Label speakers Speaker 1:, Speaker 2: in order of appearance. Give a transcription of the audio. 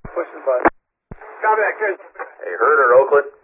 Speaker 1: Push the button.
Speaker 2: Copy that, Chris.
Speaker 3: Hey, Herder, Oakland.